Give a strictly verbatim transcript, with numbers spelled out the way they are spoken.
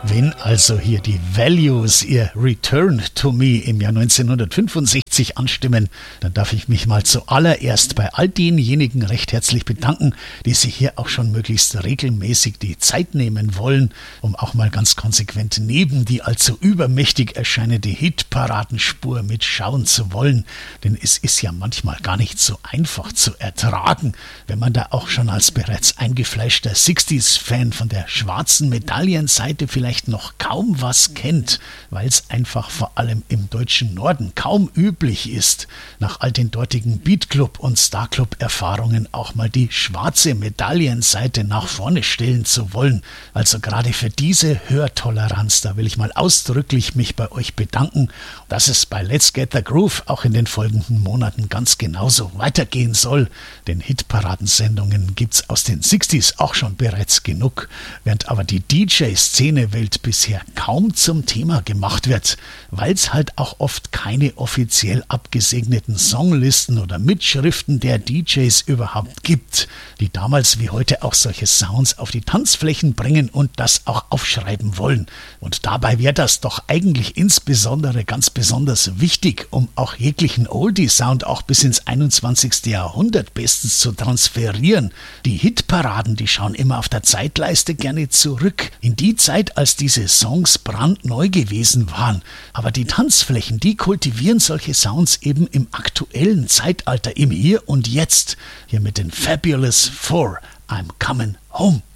Wenn also hier die Values ihr Return to Me im Jahr neunzehnhundertfünfundsechzig anstimmen, dann darf ich mich mal zuallererst bei all denjenigen recht herzlich bedanken, die sich hier auch schon möglichst regelmäßig die Zeit nehmen wollen, um auch mal ganz konsequent neben die allzu übermächtig erscheinende Hitparadenspur mitschauen zu wollen. Denn es ist ja manchmal gar nicht so einfach zu ertragen, wenn man da auch schon als bereits eingefleischter sechziger-Fan von der schwarzen Medaillenseite vielleicht noch kaum was kennt, weil es einfach vor allem im deutschen Norden kaum üblich ist, nach all den dortigen Beatclub- und Starclub-Erfahrungen auch mal die schwarze Medaillenseite nach vorne stellen zu wollen. Also gerade für diese Hörtoleranz, da will ich mal ausdrücklich mich bei euch bedanken, dass es bei Let's Get the Groove auch in den folgenden Monaten ganz genauso weitergehen soll, denn Hitparadensendungen gibt's aus den sechzigern auch schon bereits genug, während aber die D J-Szene Welt bisher kaum zum Thema gemacht wird, weil es halt auch oft keine offiziell abgesegneten Songlisten oder Mitschriften der D Js überhaupt gibt, die damals wie heute auch solche Sounds auf die Tanzflächen bringen und das auch aufschreiben wollen. Und dabei wäre das doch eigentlich insbesondere ganz besonders wichtig, um auch jeglichen Oldie-Sound auch bis ins einundzwanzigste Jahrhundert bestens zu transferieren. Die Hitparaden, die schauen immer auf der Zeitleiste gerne zurück, in die Zeit, als diese Songs brandneu gewesen waren. Aber die Tanzflächen, die kultivieren solche Sounds eben im aktuellen Zeitalter, im Hier und Jetzt. Hier mit den Fabulous Four, I'm Coming Home.